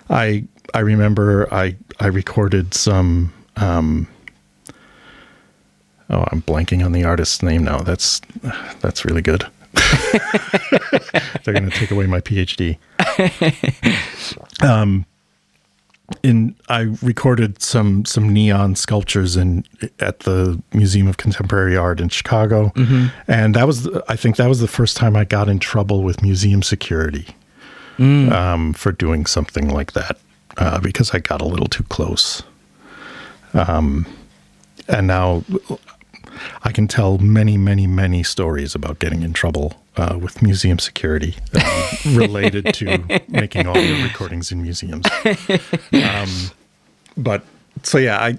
I remember I recorded some. I'm blanking on the artist's name now. That's really good. They're going to take away my PhD. I recorded some neon sculptures at the Museum of Contemporary Art in Chicago, and I think that was the first time I got in trouble with museum security for doing something like that because I got a little too close. And now I can tell many, many, many stories about getting in trouble with museum security related to making audio recordings in museums. But so yeah,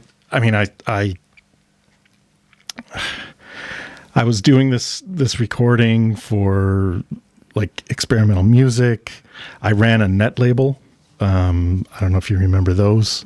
I was doing this recording for like experimental music. I ran a net label. I don't know if you remember those.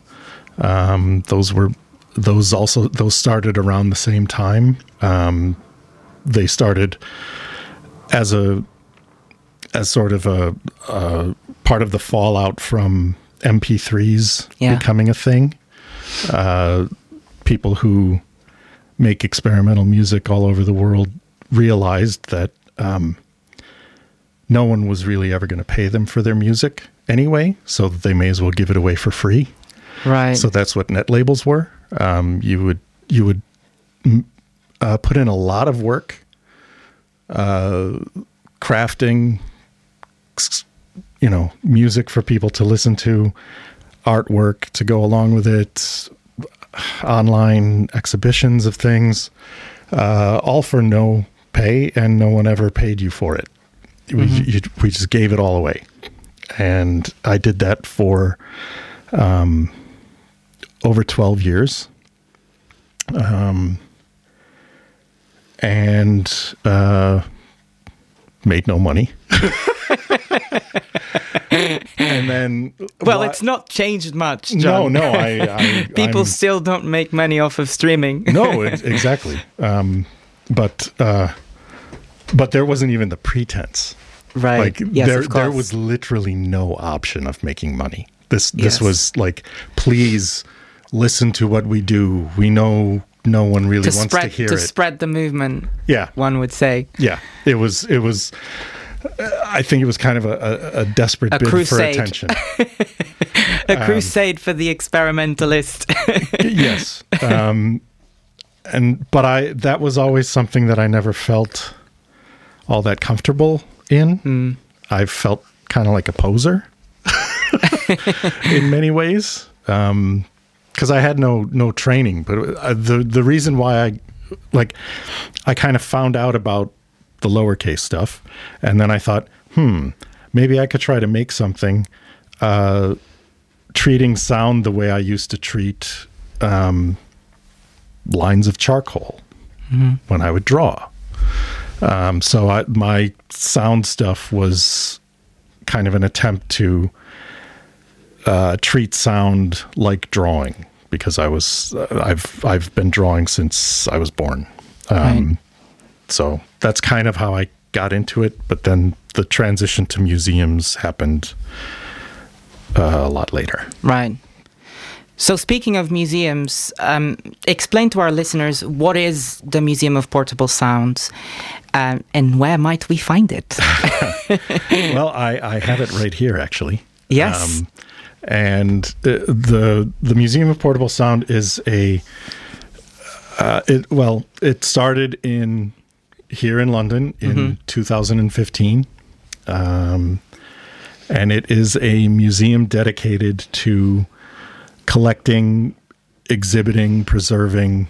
Those started around the same time. They started as sort of a part of the fallout from MP3s becoming a thing. People who make experimental music all over the world realized that no one was really ever going to pay them for their music anyway, so they may as well give it away for free. Right. So that's what net labels were. You would put in a lot of work, crafting, music for people to listen to, artwork to go along with it, online exhibitions of things, all for no pay, and no one ever paid you for it. We just gave it all away. And I did that for over 12 years. And made no money. And then, it's not changed much, John. No. People still don't make money off of streaming. No, exactly. But there wasn't even the pretense. Right. Like yes, of course. There was literally no option of making money. This was like, please listen to what we do. We know no one really wants to hear it. To spread the movement. Yeah. One would say. Yeah. It was. I think it was kind of a desperate bid crusade. For attention. A crusade for the experimentalist. Yes. But that was always something that I never felt all that comfortable in. I felt kind of like a poser in many ways. Because I had no training, but the reason why I kind of found out about the lowercase stuff, and then I thought, maybe I could try to make something treating sound the way I used to treat lines of charcoal when I would draw. So my sound stuff was kind of an attempt to treat sound like drawing, because I've been drawing since I was born. Right. So that's kind of how I got into it. But then the transition to museums happened a lot later. Right. So speaking of museums, explain to our listeners, what is the Museum of Portable Sound, and where might we find it? Well, I have it right here, actually. Yes. And the Museum of Portable Sound is it started here in London in 2015. And it is a museum dedicated to collecting, exhibiting, preserving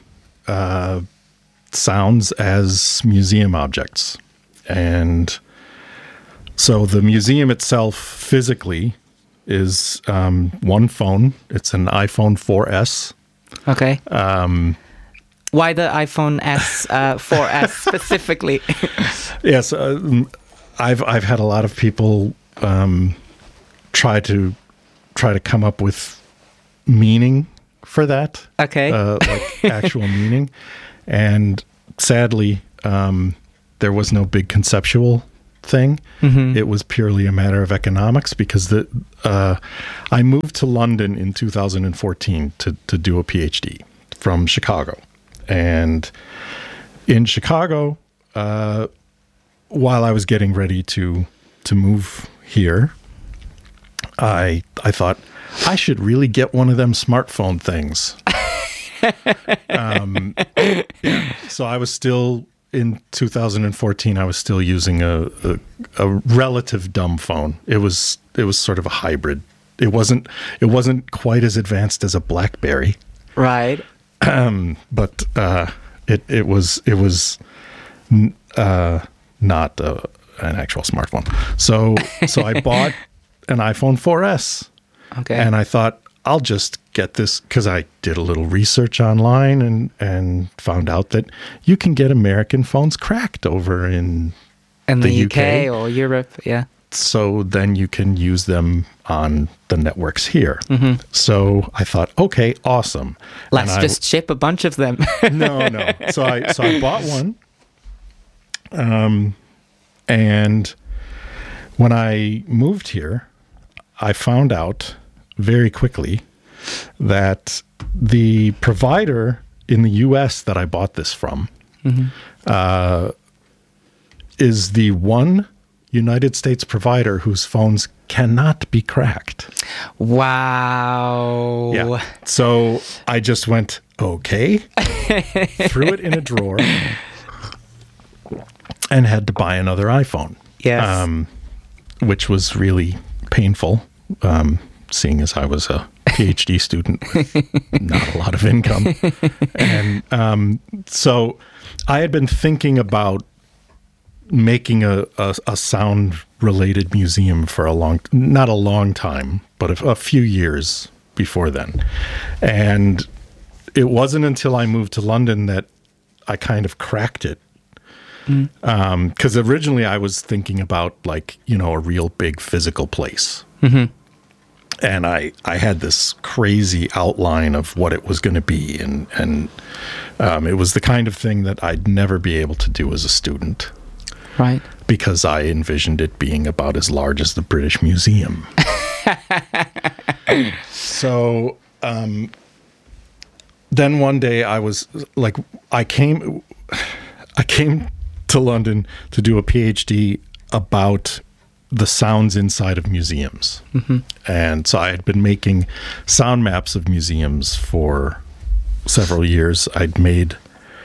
sounds as museum objects. And so the museum itself physically is one phone. It's an iPhone 4S. Okay. Why the iPhone 4S specifically? Yes, I've had a lot of people try to come up with meaning for that. Okay. Like actual meaning. And sadly, there was no big conceptual thing. It was purely a matter of economics because I moved to London in 2014 to do a PhD from Chicago. And in Chicago, while I was getting ready to move here, I thought I should really get one of them smartphone things. So I was still in 2014. I was still using a relative dumb phone. It was sort of a hybrid. It wasn't quite as advanced as a BlackBerry, Right. but it was not an actual smartphone. So I bought an iPhone 4S. Okay. And I thought, I'll just get this, because I did a little research online and found out that you can get American phones cracked over in the UK or Europe, yeah. So then you can use them on the networks here. So I thought, okay, awesome. Let's just ship a bunch of them. No. So I bought one. And when I moved here, I found out very quickly that the provider in the U.S. that I bought this from is the one United States provider whose phones cannot be cracked. Wow. Yeah. So I just went, okay, threw it in a drawer, and had to buy another iPhone. Yes. Which was really painful, seeing as I was a PhD student with not a lot of income. And so I had been thinking about making a sound-related museum for not a long time, but a few years before then. And it wasn't until I moved to London that I kind of cracked it. Because originally I was thinking about a real big physical place. And I had this crazy outline of what it was going to be. And it was the kind of thing that I'd never be able to do as a student. Right. Because I envisioned it being about as large as the British Museum. So then one day I was like, I came to London to do a PhD about the sounds inside of museums. And so I had been making sound maps of museums for several years. I'd made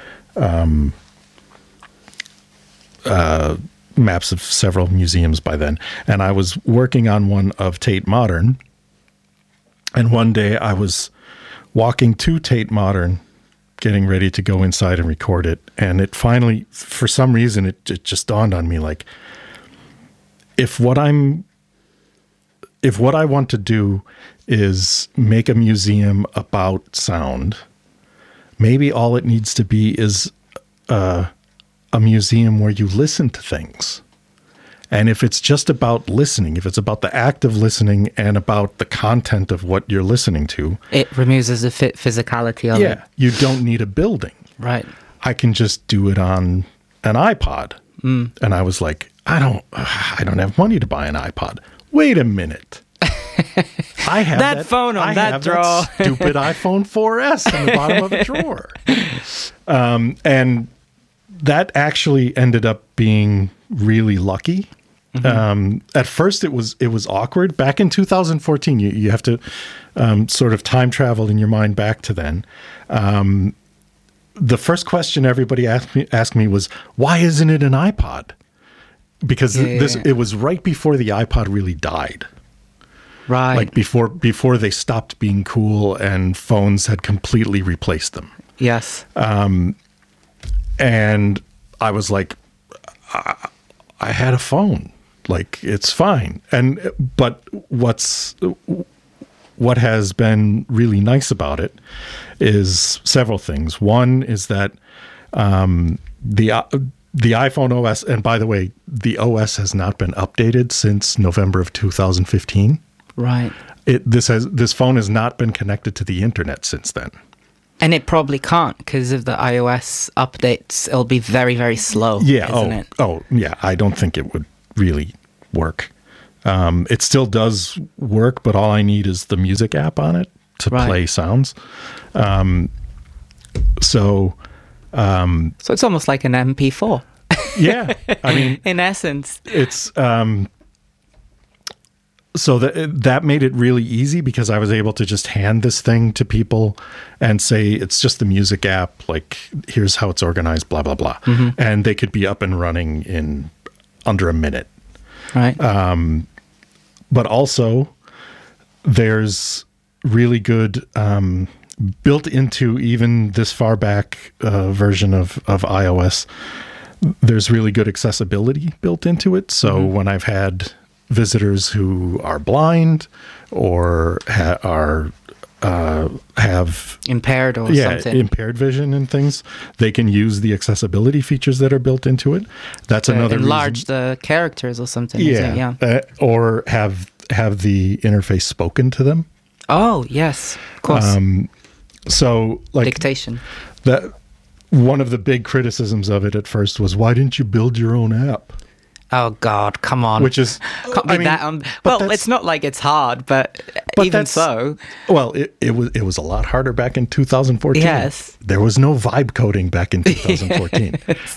maps of several museums by then. And I was working on one of Tate Modern. And one day I was walking to Tate Modern, getting ready to go inside and record it. And it finally, for some reason, it just dawned on me, like, if what I want to do is make a museum about sound, maybe all it needs to be is a museum where you listen to things. And if it's just about listening, if it's about the act of listening and about the content of what you're listening to, it removes the physicality of it. Yeah, you don't need a building. Right. I can just do it on an iPod. And I was like, I don't have money to buy an iPod. Wait a minute. I have that phone on that drawer. That stupid iPhone 4S in the bottom of a drawer. And that actually ended up being really lucky. At first, it was awkward. Back in 2014, you have to sort of time travel in your mind back to then. The first question everybody asked me was, why isn't it an iPod? Because it was right before the iPod really died. Right. Like before they stopped being cool and phones had completely replaced them. Yes. And I was like, I had a phone. Like, it's fine. But what has been really nice about it is several things. One is that the iPhone OS, and by the way, the OS has not been updated since November of 2015. Right. This phone has not been connected to the internet since then. And it probably can't because of the iOS updates. It'll be very, very slow. Yeah. Isn't it? Oh, yeah. I don't think it would really work. It still does work, but all I need is the music app on it to play sounds. So it's almost like an MP4. Yeah, I mean, in essence, it's so that made it really easy because I was able to just hand this thing to people and say, it's just the music app. Like, here's how it's organized, blah, blah, blah. And they could be up and running in under a minute. Right. But also there's really good, built into even this far back version of iOS, there's really good accessibility built into it. So when I've had visitors who are blind or have impaired or something, impaired vision and things, they can use the accessibility features that are built into it. That's another enlarge reason. the characters or something. Yeah, or have the interface spoken to them. Oh yes, of course. So like dictation. That one of the big criticisms of it at first was, why didn't you build your own app? Oh God, come on! Which is, can't be that. Well, it's not like it's hard, but even so. Well, it was a lot harder back in 2014. Yes, there was no vibe coding back in 2014.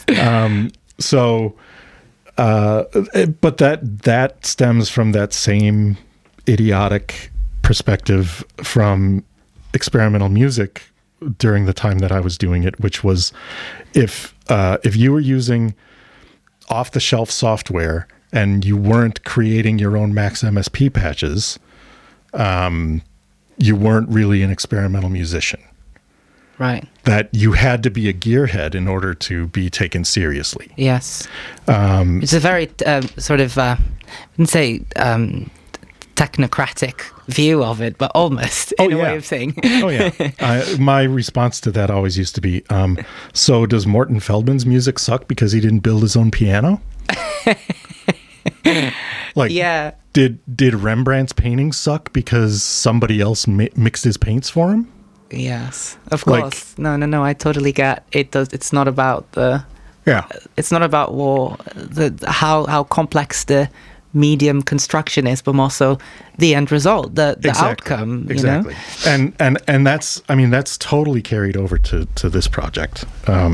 But that stems from that same idiotic perspective from experimental music during the time that I was doing it, which was if you were using off-the-shelf software and you weren't creating your own Max MSP patches, you weren't really an experimental musician. Right. That you had to be a gearhead in order to be taken seriously. Yes. It's a very sort of, I wouldn't say technocratic view of it, but almost in a way of saying. Oh, yeah. My response to that always used to be, so does Morton Feldman's music suck because he didn't build his own piano? Like, yeah. Did Rembrandt's paintings suck because somebody else mixed his paints for him? Yes, of course. Like, no. I totally get it. It's not about the. Yeah. It's not about how complex the medium construction is, but also the end result, the outcome. Exactly. You know? And that's totally carried over to this project,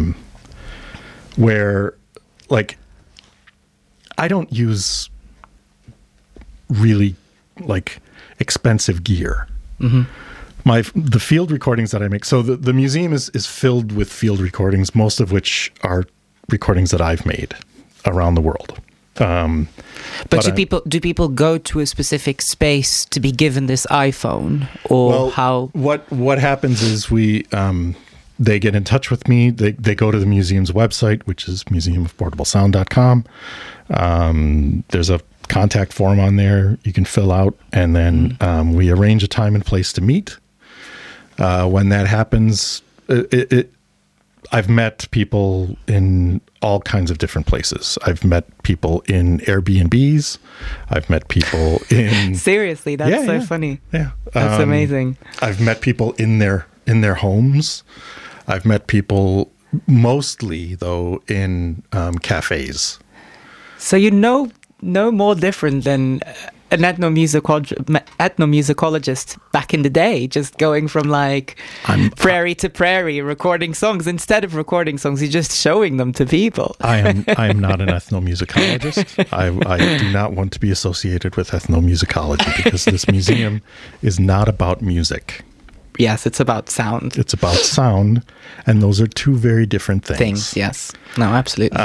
where like I don't use really like expensive gear. The field recordings that I make, so the museum is filled with field recordings, most of which are recordings that I've made around the world. But do people go to a specific space to be given this iPhone, or how? What happens is they get in touch with me. They go to the museum's website, which is museumofportablesound.com. There's a contact form on there you can fill out, and then we arrange a time and place to meet. When that happens, I've met people in all kinds of different places. I've met people in Airbnbs. I've met people in... Seriously, that's so funny. Yeah. That's amazing. I've met people in their homes. I've met people mostly, though, in cafes. So no more different than an ethnomusicologist back in the day, just going from like prairie to prairie, recording songs. Instead of recording songs, you're just showing them to people. I am not an ethnomusicologist. I do not want to be associated with ethnomusicology because this museum is not about music. Yes, it's about sound. It's about sound, and those are two very different things. Yes. No, absolutely.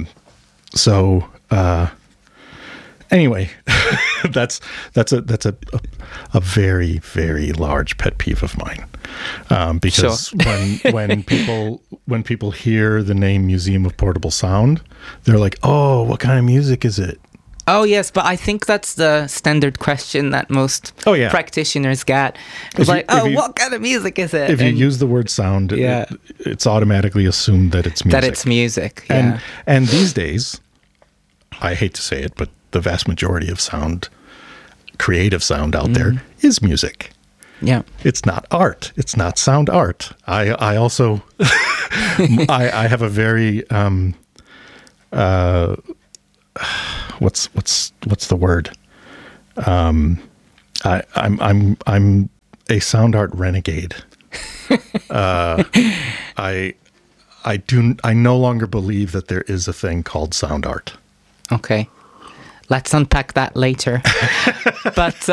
Anyway, that's a very, very large pet peeve of mine, because when people hear the name Museum of Portable Sound, they're like, "Oh, what kind of music is it?" Oh yes, but I think that's the standard question that most practitioners get. It's what kind of music is it? If you use the word sound, it's automatically assumed that it's music. That it's music. Yeah. And these days, I hate to say it, but the vast majority of sound, creative sound out there, is music. Yeah. It's not art. It's not sound art. I also, I have a very, what's the word? I'm a sound art renegade. I no longer believe that there is a thing called sound art. Okay. Let's unpack that later. But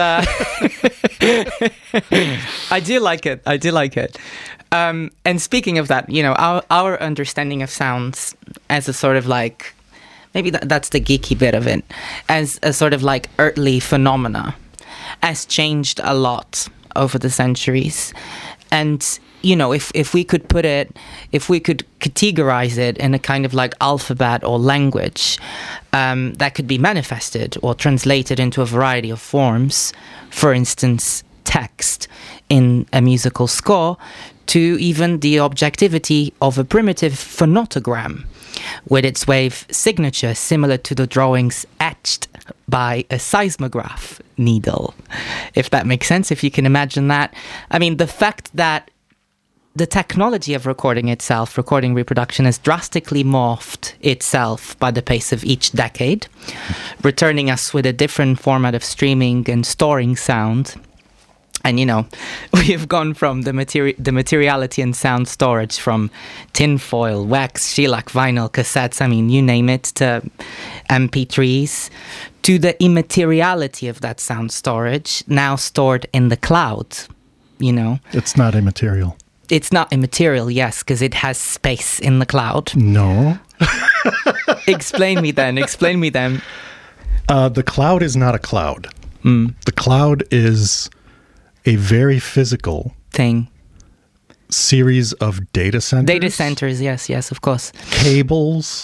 I do like it. And speaking of that, our understanding of sounds as a sort of like, maybe that's the geeky bit of it, as a sort of like earthly phenomena, has changed a lot over the centuries. And if we could categorize it in a kind of like alphabet or language, that could be manifested or translated into a variety of forms, for instance, text in a musical score, to even the objectivity of a primitive phonotogram, with its wave signature similar to the drawings etched by a seismograph needle, if that makes sense, if you can imagine that. I mean, the fact that the technology of recording reproduction, has drastically morphed itself by the pace of each decade, returning us with a different format of streaming and storing sound. And, we have gone from the materiality and sound storage from tinfoil, wax, shellac, vinyl, cassettes, I mean, you name it, to MP3s, to the immateriality of that sound storage, now stored in the cloud, It's not immaterial. It's not immaterial, yes, because it has space in the cloud. No. Explain me then. The cloud is not a cloud. The cloud is a very physical thing. Series of data centers. Data centers, yes, of course. Cables.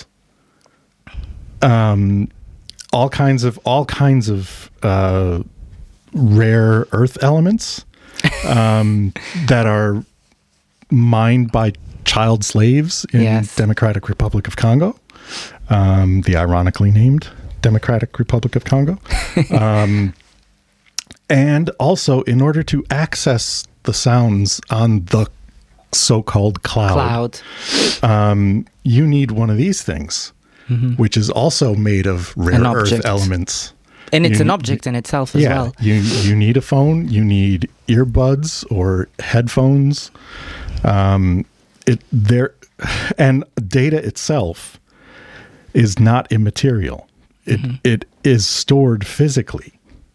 All kinds of rare earth elements that are mined by child slaves in Democratic Republic of Congo, the ironically named Democratic Republic of Congo. And also, in order to access the sounds on the so-called cloud. You need one of these things, which is also made of rare earth elements. And it's an object in itself as well. You need a phone, you need earbuds or headphones. And data itself is not immaterial. It is stored physically.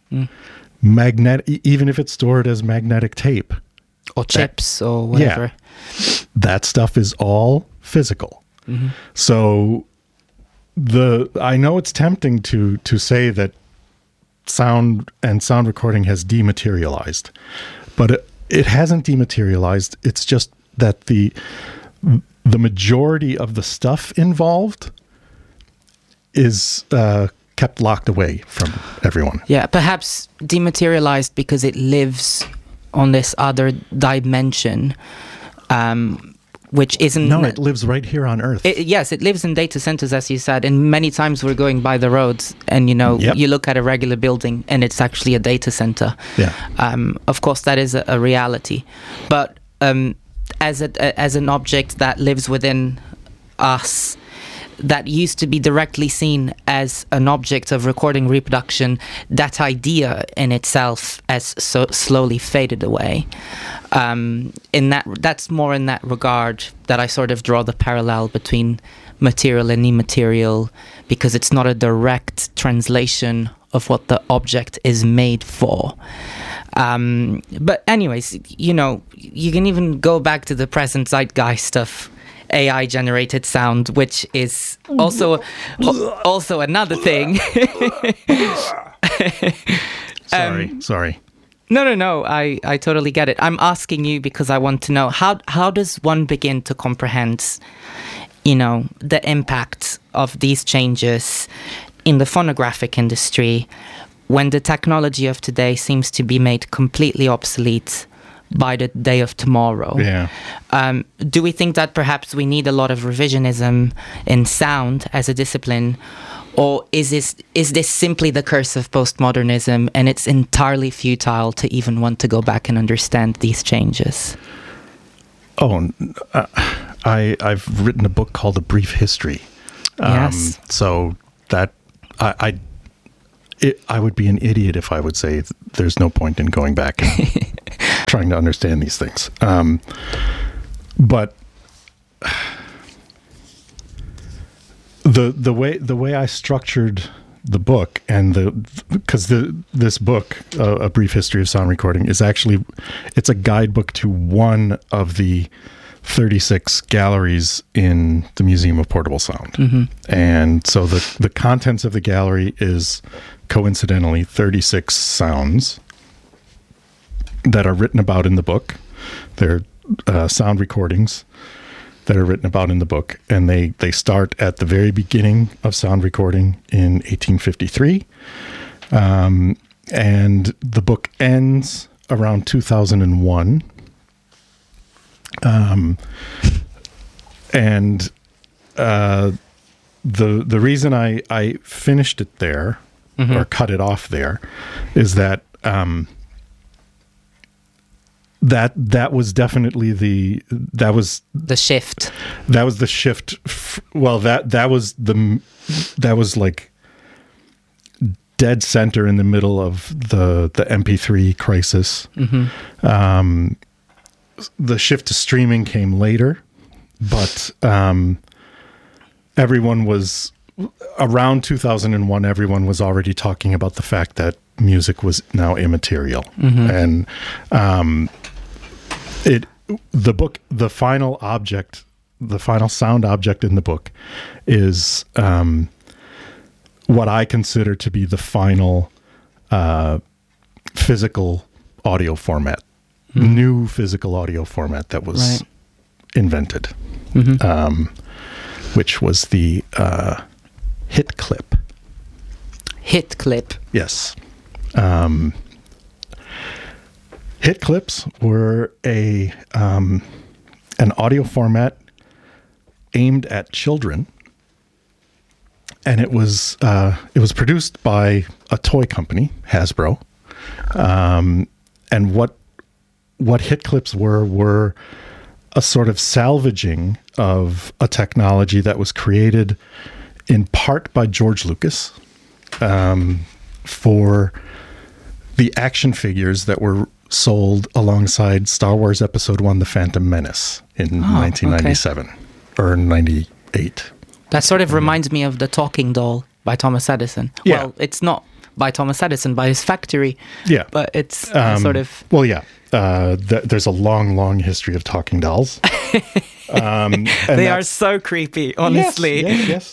Even if it's stored as magnetic tape. Or chips or whatever. Yeah, that stuff is all physical. So I know it's tempting to say that sound recording has dematerialized, but it hasn't dematerialized. It's just that the majority of the stuff involved is kept locked away from everyone. Yeah, perhaps dematerialized because it lives on this other dimension, which isn't... No, it lives right here on Earth. Yes, it lives in data centers, as you said, and many times we're going by the roads and, you look at a regular building and it's actually a data center. Yeah. Of course, that is a reality. But as an object that lives within us, that used to be directly seen as an object of recording reproduction, that idea in itself has so slowly faded away. That's more in that regard that I sort of draw the parallel between material and immaterial, because it's not a direct translation of what the object is made for. But anyways, you can even go back to the present zeitgeist of AI-generated sound, which is also another thing. Sorry. No. I totally get it. I'm asking you because I want to know how does one begin to comprehend, the impact of these changes in the phonographic industry when the technology of today seems to be made completely obsolete by the day of tomorrow. Yeah. Do we think that perhaps we need a lot of revisionism in sound as a discipline, or is this simply the curse of postmodernism and it's entirely futile to even want to go back and understand these changes? I've written a book called A Brief History. Yes. So that I I would be an idiot if I would say there's no point in going back and trying to understand these things. But the way I structured the book, and because this book, A Brief History of Sound Recording, is actually, it's a guidebook to one of the 36 galleries in the Museum of Portable Sound. Mm-hmm. And so the contents of the gallery is coincidentally 36 sounds that are written about in the book. They're sound recordings that are written about in the book, and they start at the very beginning of sound recording in 1853, and the book ends around 2001. And the reason I finished it there, mm-hmm. or cut it off there, is that that was definitely the shift. That was the shift. Well, that was like dead center in the middle of the MP3 crisis. Mm-hmm. The shift to streaming came later, but everyone was around 2001. Everyone was already talking about the fact that music was now immaterial, mm-hmm. and the book, the final sound object in the book is what I consider to be the final physical audio format, new physical audio format that was invented, mm-hmm. Which was the hit clip. Hit clip. Yes. Hit clips were an audio format aimed at children, and it was produced by a toy company, Hasbro. And what hit clips were a sort of salvaging of a technology that was created in part by George Lucas for the action figures that were sold alongside Star Wars Episode I, The Phantom Menace in 1997 or 98. That sort of reminds me of The Talking Doll by Thomas Edison. Yeah. Well, it's not by Thomas Edison, by his factory. Yeah. But it's sort of... Well, yeah. There's a long history of talking dolls. They are so creepy, honestly. Yes.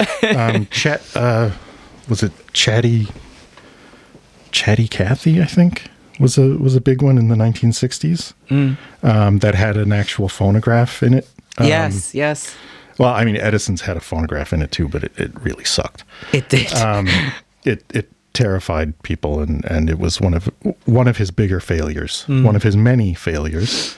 Was it Chatty Cathy, I think, was a big one in the 1960s, that had an actual phonograph in it. Yes. Well, I mean, Edison's had a phonograph in it too, but it really sucked. It did. It terrified people, and it was one of his bigger failures, one of his many failures.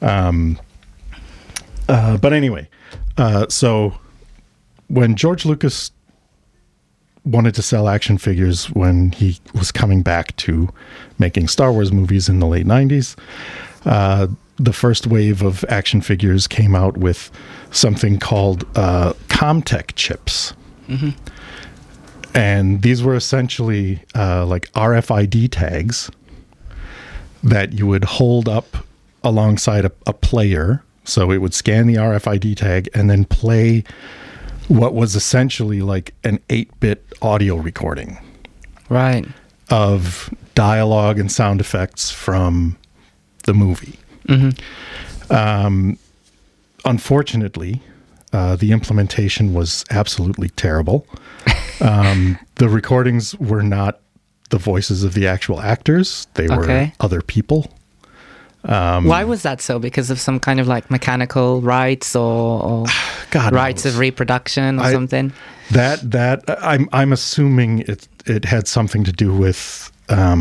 But anyway, so when George Lucas wanted to sell action figures when he was coming back to making Star Wars movies in the late 90s, the first wave of action figures came out with something called Comtech chips. Mm-hmm. And these were essentially like RFID tags that you would hold up alongside a player. So it would scan the RFID tag and then play what was essentially like an 8-bit audio recording. Right. Of dialogue and sound effects from the movie. Mm-hmm. Unfortunately, the implementation was absolutely terrible. The recordings were not the voices of the actual actors. They were other people. Why was that so? Because of some kind of like mechanical rights or rights of reproduction or something? That I'm assuming it had something to do with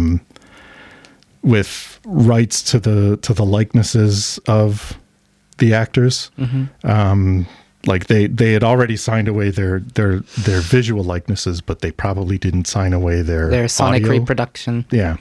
rights to the likenesses of the actors. Mm-hmm. Like they had already signed away their visual likenesses, but they probably didn't sign away their sonic audio reproduction. Yeah.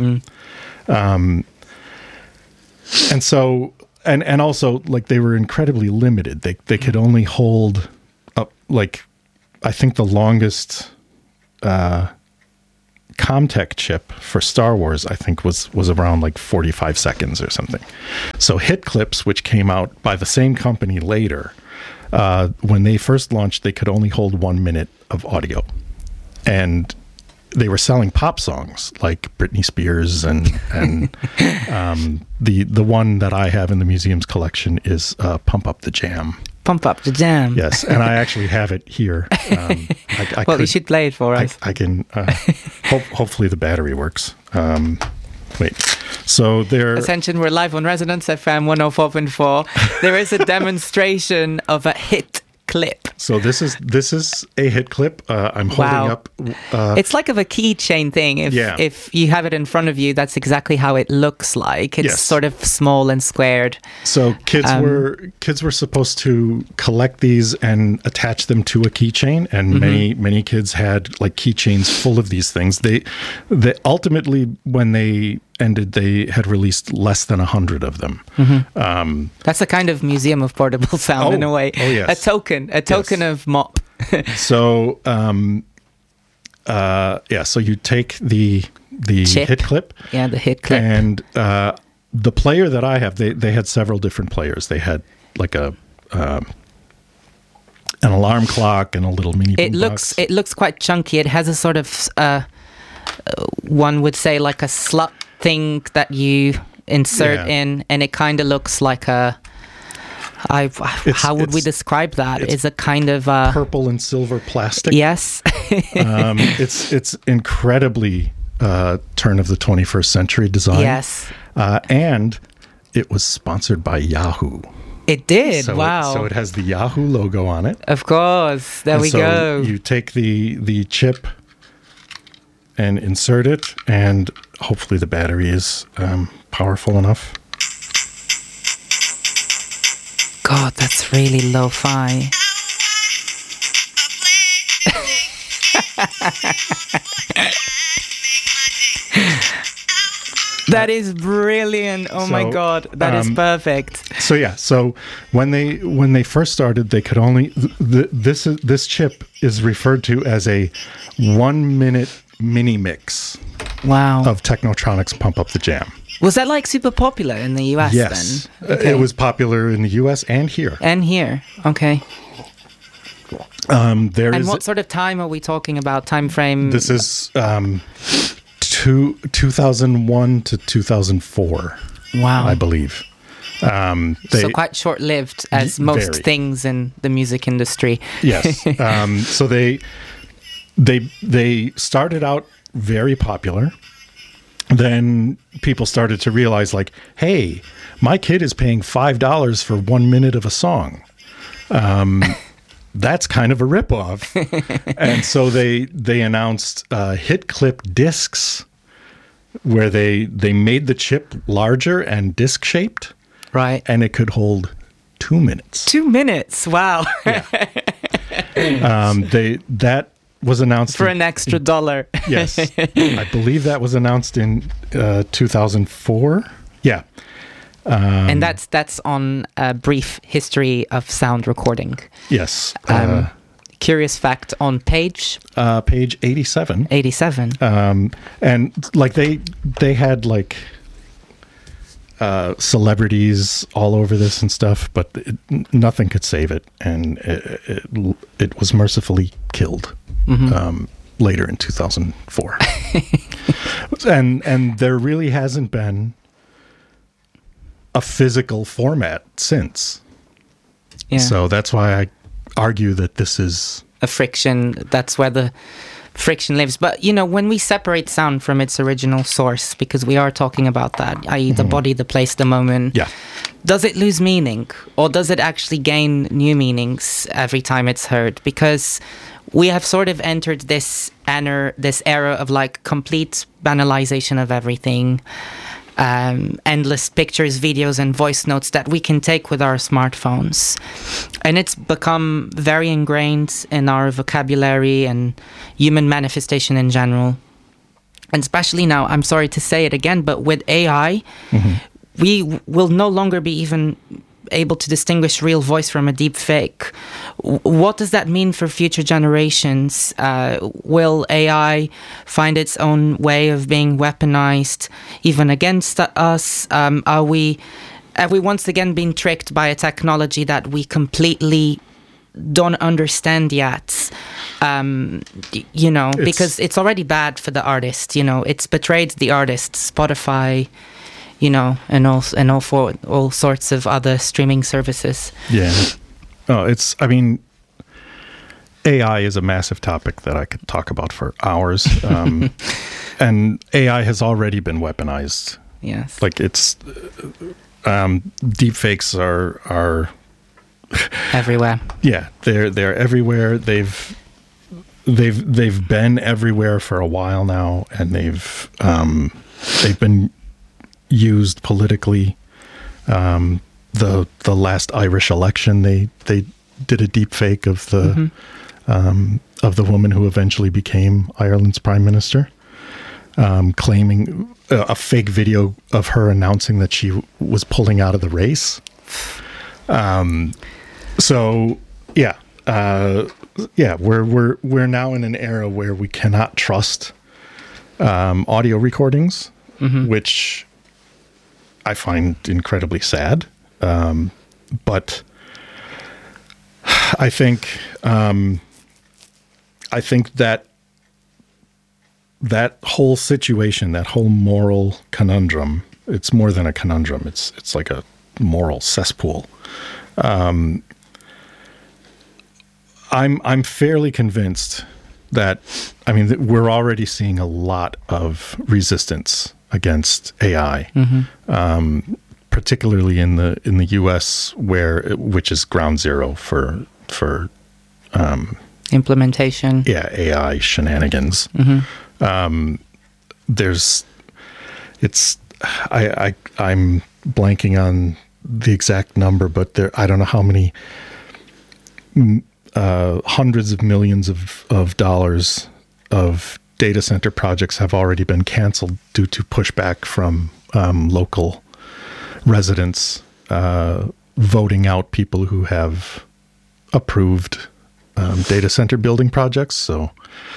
And so, and also, like, they were incredibly limited. They could only hold up, like, I think the longest Comtech chip for Star Wars, I think, was around like 45 seconds or something. So hit clips, which came out by the same company later, when they first launched, they could only hold 1 minute of audio. And they were selling pop songs like Britney Spears and the one that I have in the museum's collection is Pump Up the Jam. Pump Up the Jam. Yes, and I actually have it here. You should play it for us. I can. Hopefully the battery works. Wait. So there. Attention, we're live on Resonance FM 104.4. There is a demonstration of a hit clip. So this is a hit clip. I'm holding up. It's like of a keychain thing. If you have it in front of you, that's exactly how it looks like. It's sort of small and squared. So kids were supposed to collect these and attach them to a keychain, and many kids had like keychains full of these things. They ultimately, when they ended, they had released less than 100 of them. That's a kind of museum of portable sound in a way. Oh yes. A token of MOP. So so you take the chip. hit clip. Yeah, the hit clip. And the player that I have, they had several different players. They had like an alarm clock and a little mini boombox. It looks quite chunky. It has a sort of one would say like a slot thing that you insert in, and it kind of looks like a how would we describe that? It's a kind of purple and silver plastic. Yes. It's incredibly turn of the 21st century design. Yes. And it was sponsored by Yahoo. It did. Wow. So it has the Yahoo logo on it. Of course. There we go. You take the chip and insert it, and hopefully the battery is powerful enough. God, that's really lo-fi. That is brilliant. Oh my God, that is perfect. So when they first started, they could only this chip is referred to as a 1 minute mini mix. Wow. Of Technotronics Pump Up the Jam. Was that like super popular in the US yes. then? Okay. It was popular in the US and here. Okay. And what sort of time are we talking about? Time frame? This is 2001 to 2004. Wow. I believe. So quite short-lived, as most things in the music industry. Yes. So they started out very popular. Then people started to realize, like, hey, my kid is paying $5 for 1 minute of a song. That's kind of a ripoff. And so they announced hit clip discs, where they made the chip larger and disc shaped. Right. And it could hold 2 minutes. 2 minutes. Wow. Yeah. That was announced for an extra $1. Yes. I believe that was announced in 2004. Yeah. And that's on a brief history of sound recording. Yes. Curious fact on page 87. 87. And like they had like celebrities all over this and stuff, but nothing could save it, and it was mercifully killed later in 2004. and there really hasn't been a physical format since. Yeah. So that's why I argue that this is a friction. That's where the friction lives. But, you know, when we separate sound from its original source, because we are talking about that, i.e. the body, the place, the moment, does it lose meaning? Or does it actually gain new meanings every time it's heard? Because we have sort of entered this era of like complete banalization of everything. Endless pictures, videos, and voice notes that we can take with our smartphones. And it's become very ingrained in our vocabulary and human manifestation in general. And especially now, I'm sorry to say it again, but with AI, we will no longer be even able to distinguish real voice from a deep fake. What does that mean for future generations? Will AI find its own way of being weaponized even against us? Have we once again been tricked by a technology that we completely don't understand yet? Because it's already bad for the artist. It's betrayed the artist. Spotify, and for all sorts of other streaming services. Yeah. AI is a massive topic that I could talk about for hours. And AI has already been weaponized. Yes. Like it's deepfakes are everywhere. Yeah, they're everywhere. They've been everywhere for a while now, and they've been used politically. The last Irish election, they did a deep fake of the woman who eventually became Ireland's prime minister, claiming a fake video of her announcing that she was pulling out of the race. We're now in an era where we cannot trust audio recordings, which I find incredibly sad. But I think that whole situation, that whole moral conundrum, it's more than a conundrum. It's like a moral cesspool. I'm fairly convinced that, we're already seeing a lot of resistance against AI, particularly in the U.S., which is ground zero for implementation. Yeah, AI shenanigans. I'm blanking on the exact number, but I don't know how many hundreds of millions of dollars of data center projects have already been canceled due to pushback from local residents voting out people who have approved data center building projects. So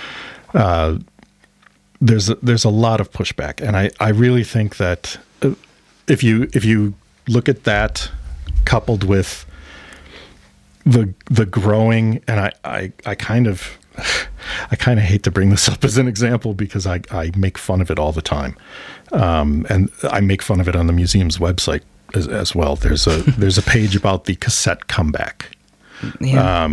there's a lot of pushback, and I really think that if you look at that coupled with the growing, and I kind of hate to bring this up as an example because I make fun of it all the time, and I make fun of it on the museum's website as well. There's a page about the cassette comeback. Yeah.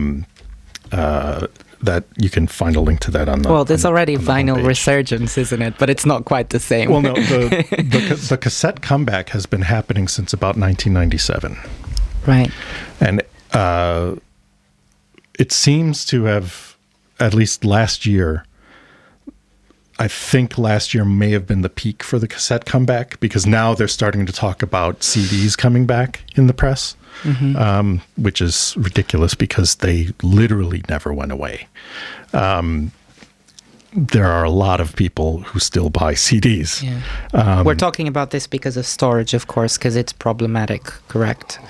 That you can find a link to that on the. Well, there's already vinyl resurgence, isn't it? But it's not quite the same. Well, no, the cassette comeback has been happening since about 1997. Right. And it seems to have, at least last year, I think last year may have been the peak for the cassette comeback, because now they're starting to talk about CDs coming back in the press. Which is ridiculous because they literally never went away. There are a lot of people who still buy CDs. Yeah. We're talking about this because of storage, of course, because it's problematic, correct?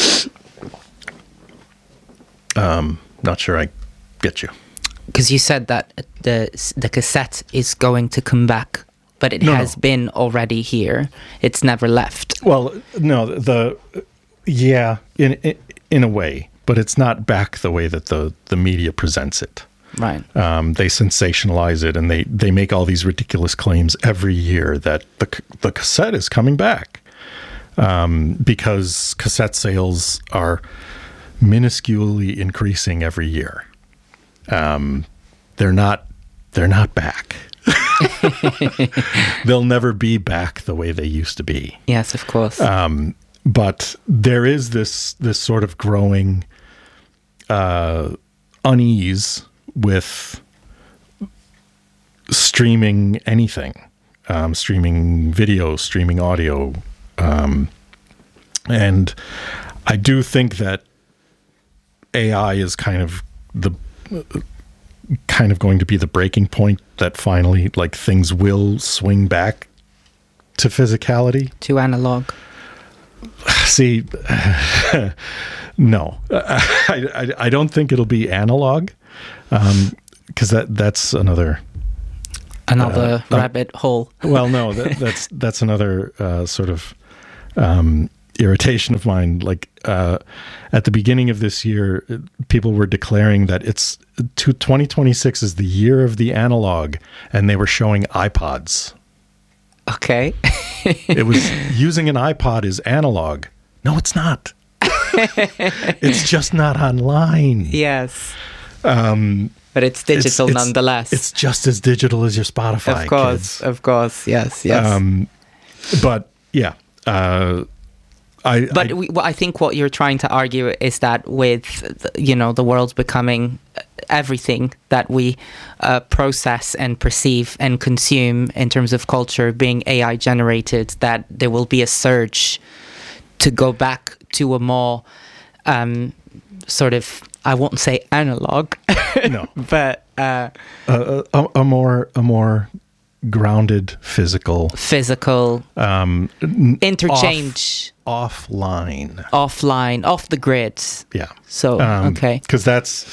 Not sure I get you. Because you said that the cassette is going to come back, but it has been already here. It's never left. Well, no, yeah, in a way, but it's not back the way that the media presents it. Right. They sensationalize it, and they make all these ridiculous claims every year that the cassette is coming back, because cassette sales are minusculely increasing every year. They're not back. They'll never be back the way they used to be. Yes, of course. But there is this sort of growing unease with streaming anything, streaming video, streaming audio. And I do think that AI is kind of going to be the breaking point that finally, like, things will swing back to physicality. To analog. See, no, I don't think it'll be analog, because that's another rabbit hole. Well, no, that's another sort of irritation of mine. Like at the beginning of this year, people were declaring that 2026 is the year of the analog, and they were showing iPods. Okay. It was using an iPod is analog. No, it's not. It's just not online. Yes. But it's digital nonetheless. It's just as digital as your Spotify. Of course, kids. Of course. Yes. But yeah. I think what you're trying to argue is that with, the world's becoming everything that we process and perceive and consume in terms of culture being AI generated, that there will be a surge to go back to a more sort of, I won't say analog, no, but a more grounded physical interchange, offline, off the grid. Yeah. So okay, because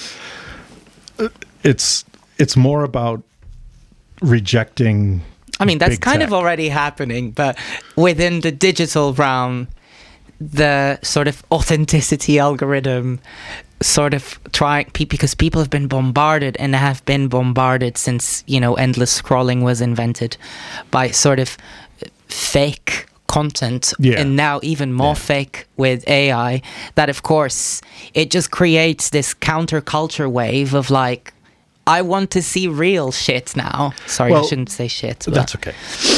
it's more about rejecting. I mean, that's kind tech. of already happening, but within the digital realm, the sort of authenticity algorithm sort of because people have been bombarded since, endless scrolling was invented by sort of fake content, and now even more fake with AI, that of course it just creates this counterculture wave of like, I want to see real shit now. Sorry, I shouldn't say shit. That's okay.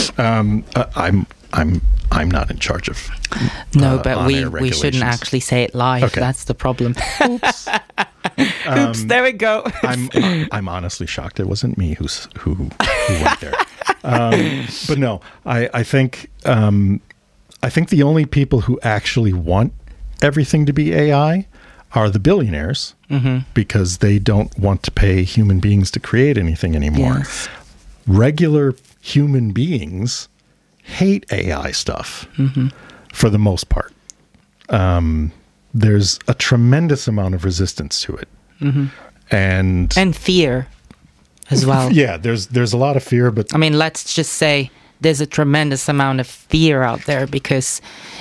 I'm not in charge of. No, but we shouldn't actually say it live. Okay. That's the problem. Oops. Oops. There we go. I'm honestly shocked it wasn't me who went there. But no, I think the only people who actually want everything to be AI are the billionaires, because they don't want to pay human beings to create anything anymore. Yes. Regular human beings hate AI stuff for the most part. There's a tremendous amount of resistance to it, and fear as well. Yeah, there's a lot of fear, but I mean, let's just say there's a tremendous amount of fear out there because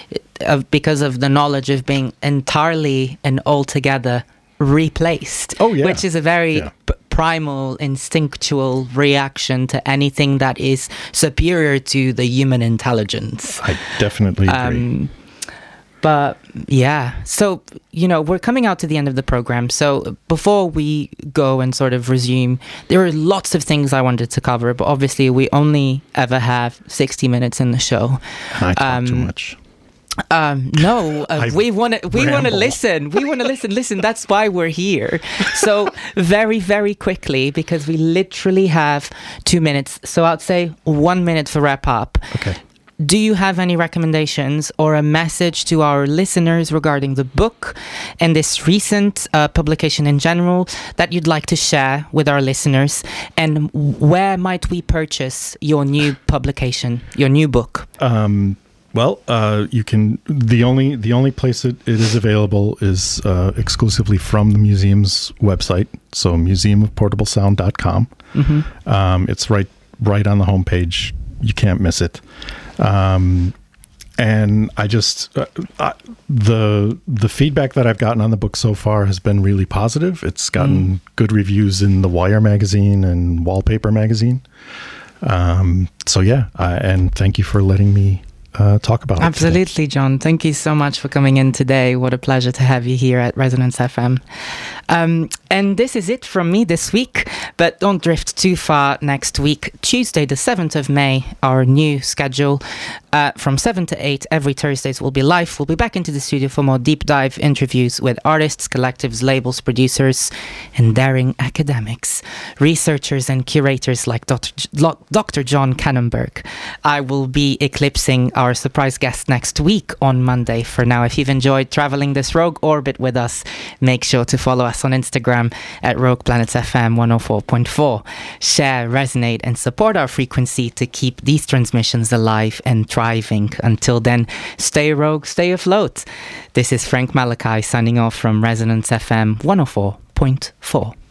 of the knowledge of being entirely and altogether replaced. Oh yeah, which is a very primal, instinctual reaction to anything that is superior to the human intelligence. I definitely agree. But yeah, so, we're coming out to the end of the program. So before we go and sort of resume, there are lots of things I wanted to cover, but obviously we only ever have 60 minutes in the show. I talk too much. No, we want to listen. We want to listen. Listen, that's why we're here. So very, very quickly, because we literally have 2 minutes. So I'd say 1 minute for wrap up. Okay. Do you have any recommendations or a message to our listeners regarding the book and this recent publication in general that you'd like to share with our listeners? And where might we purchase your new publication, your new book? Well, you can. The only place it is available is exclusively from the museum's website. So museumofportablesound.com. It's right on the homepage. You can't miss it. And I just the feedback that I've gotten on the book so far has been really positive. It's gotten good reviews in the Wire magazine and Wallpaper magazine. So yeah, and thank you for letting me talk about it. Absolutely, John. Thank you so much for coming in today. What a pleasure to have you here at Resonance FM. And this is it from me this week, but don't drift too far next week. Tuesday, the 7th of May, our new schedule from 7 to 8 every Thursdays will be live. We'll be back into the studio for more deep dive interviews with artists, collectives, labels, producers, and daring academics, researchers and curators like Dr. John Kannenberg. I will be eclipsing our surprise guest next week on Monday. For now, if you've enjoyed traveling this rogue orbit with us, make sure to follow us on Instagram at Rogue Planets FM 104.4. Share, resonate, and support our frequency to keep these transmissions alive and thriving. Until then, stay rogue, stay afloat. This is Frank Malachi signing off from Resonance FM 104.4.